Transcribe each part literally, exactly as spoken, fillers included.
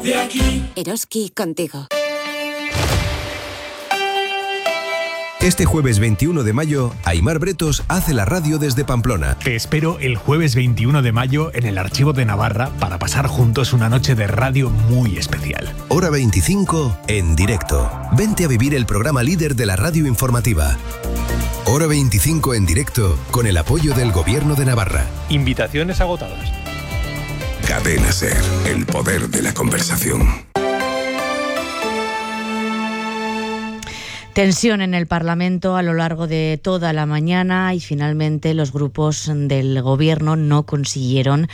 de aquí. Eroski contigo. Este jueves veintiuno de mayo, Aimar Bretos hace la radio desde Pamplona. Te espero el jueves veintiuno de mayo en el Archivo de Navarra para pasar juntos una noche de radio muy especial. Hora veinticinco en directo. Vente a vivir el programa líder de la radio informativa. Hora veinticinco en directo con el apoyo del Gobierno de Navarra. Invitaciones agotadas. Cadena SER, el poder de la conversación. Tensión en el Parlamento a lo largo de toda la mañana y finalmente los grupos del Gobierno no consiguieron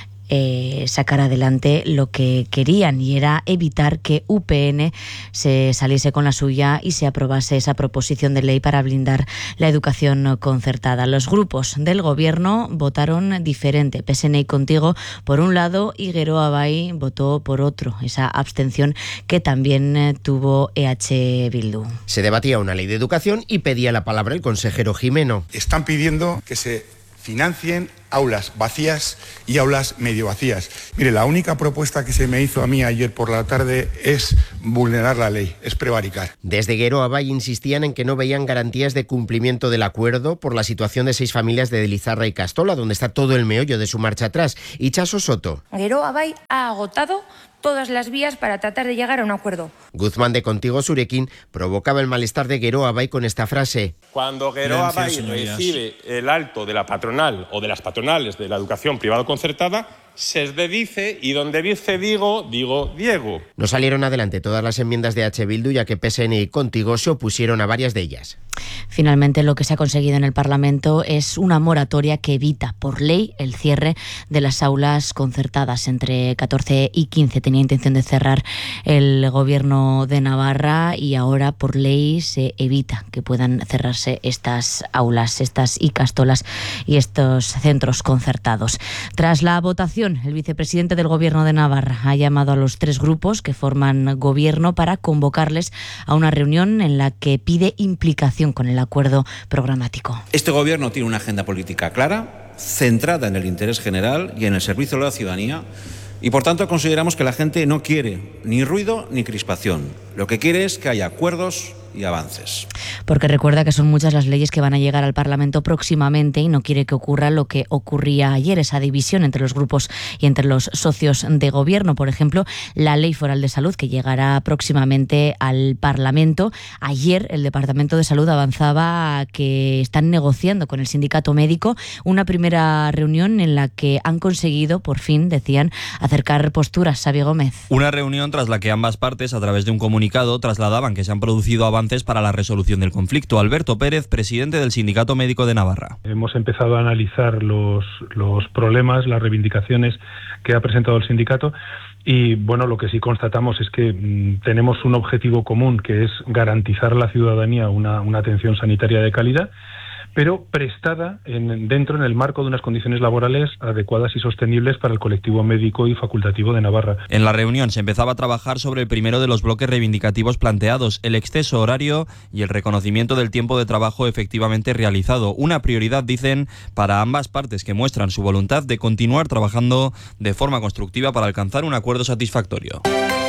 Eh, sacar adelante lo que querían, y era evitar que U P N se saliese con la suya y se aprobase esa proposición de ley para blindar la educación concertada. Los grupos del Gobierno votaron diferente. P S N y Contigo por un lado y Geroa Bai votó por otro. Esa abstención que también eh, tuvo E H Bildu. Se debatía una ley de educación y pedía la palabra el consejero Jimeno. Están pidiendo que se financien aulas vacías y aulas medio vacías. Mire, la única propuesta que se me hizo a mí ayer por la tarde es vulnerar la ley, es prevaricar. Desde Geroa Bai insistían en que no veían garantías de cumplimiento del acuerdo por la situación de seis familias de Lizarra y Castola, donde está todo el meollo de su marcha atrás. Y Chaso Soto. Geroa Bai ha agotado todas las vías para tratar de llegar a un acuerdo. Guzmán de Contigo Surekin provocaba el malestar de Geroa Bai con esta frase. Cuando Geroa Bai recibe el alto de la patronal o de las patronales de la educación privada concertada, se dice, y donde dice digo, digo Diego. No salieron adelante todas las enmiendas de H. Bildu, ya que P S N y Contigo se opusieron a varias de ellas. Finalmente, lo que se ha conseguido en el Parlamento es una moratoria que evita por ley el cierre de las aulas concertadas. Entre catorce y quince tenía intención de cerrar el Gobierno de Navarra y ahora por ley se evita que puedan cerrarse estas aulas, estas icastolas y estos centros concertados. Tras la votación, el vicepresidente del Gobierno de Navarra ha llamado a los tres grupos que forman gobierno para convocarles a una reunión en la que pide implicación con el acuerdo programático. Este gobierno tiene una agenda política clara, centrada en el interés general y en el servicio a la ciudadanía, y por tanto consideramos que la gente no quiere ni ruido ni crispación. Lo que quiere es que haya acuerdos y avances. Porque recuerda que son muchas las leyes que van a llegar al Parlamento próximamente y no quiere que ocurra lo que ocurría ayer, esa división entre los grupos y entre los socios de gobierno. Por ejemplo, la Ley Foral de Salud, que llegará próximamente al Parlamento. Ayer el Departamento de Salud avanzaba que están negociando con el sindicato médico una primera reunión en la que han conseguido, por fin, decían, acercar posturas. Xavi Gómez. Una reunión tras la que ambas partes, a través de un comunicado, trasladaban que se han producido avances para la resolución del conflicto. Alberto Pérez, presidente del Sindicato Médico de Navarra. Hemos empezado a analizar los, los problemas, las reivindicaciones que ha presentado el sindicato y, bueno, lo que sí constatamos es que mmm, tenemos un objetivo común, que es garantizar a la ciudadanía una, una atención sanitaria de calidad, pero prestada en, dentro en el marco de unas condiciones laborales adecuadas y sostenibles para el colectivo médico y facultativo de Navarra. En la reunión se empezaba a trabajar sobre el primero de los bloques reivindicativos planteados, el exceso horario y el reconocimiento del tiempo de trabajo efectivamente realizado. Una prioridad, dicen, para ambas partes, que muestran su voluntad de continuar trabajando de forma constructiva para alcanzar un acuerdo satisfactorio.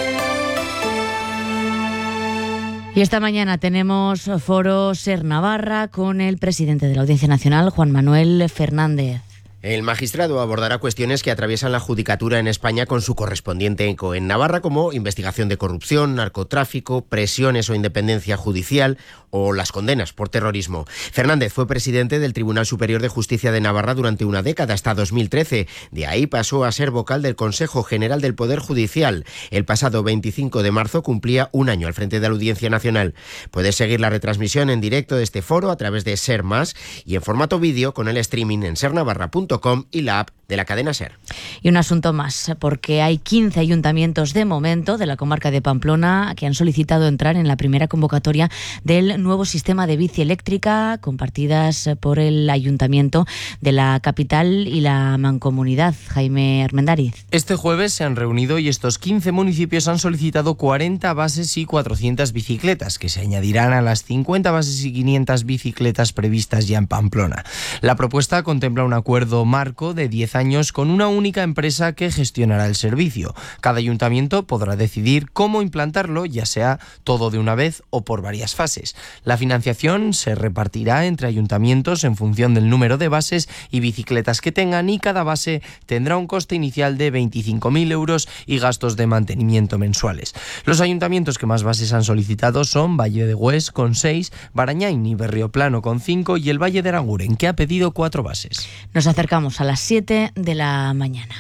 Y esta mañana tenemos foro SER Navarra con el presidente de la Audiencia Nacional, Juan Manuel Fernández. El magistrado abordará cuestiones que atraviesan la judicatura en España con su correspondiente eco en Navarra, como investigación de corrupción, narcotráfico, presiones o independencia judicial o las condenas por terrorismo. Fernández fue presidente del Tribunal Superior de Justicia de Navarra durante una década, hasta dos mil trece. De ahí pasó a ser vocal del Consejo General del Poder Judicial. El pasado veinticinco de marzo cumplía un año al frente de la Audiencia Nacional. Puedes seguir la retransmisión en directo de este foro a través de SER Más y en formato vídeo con el streaming en ser navarra punto com y la app de la cadena SER. Y un asunto más, porque hay quince ayuntamientos de momento de la comarca de Pamplona que han solicitado entrar en la primera convocatoria del nuevo sistema de bici eléctrica compartidas por el ayuntamiento de la capital y la mancomunidad. Jaime Armendáriz. Este jueves se han reunido y estos quince municipios han solicitado cuarenta bases y cuatrocientas bicicletas, que se añadirán a las cincuenta bases y quinientas bicicletas previstas ya en Pamplona. La propuesta contempla un acuerdo marco de diez años años con una única empresa que gestionará el servicio. Cada ayuntamiento podrá decidir cómo implantarlo, ya sea todo de una vez o por varias fases. La financiación se repartirá entre ayuntamientos en función del número de bases y bicicletas que tengan, y cada base tendrá un coste inicial de veinticinco mil euros y gastos de mantenimiento mensuales. Los ayuntamientos que más bases han solicitado son Valle de Hues con seis, Barañain y Berrioplano con cinco y el Valle de Aranguren, que ha pedido cuatro bases. Nos acercamos a las siete de la mañana.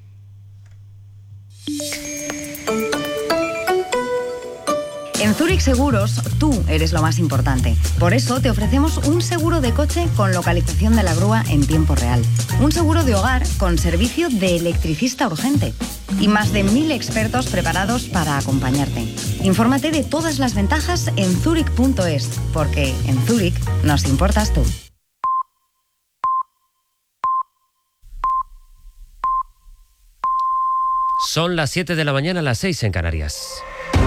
En Zurich Seguros, tú eres lo más importante. Por eso te ofrecemos un seguro de coche con localización de la grúa en tiempo real. Un seguro de hogar con servicio de electricista urgente. Y más de mil expertos preparados para acompañarte. Infórmate de todas las ventajas en zurich punto es, porque en Zurich nos importas tú. Son las siete de la mañana, las seis en Canarias.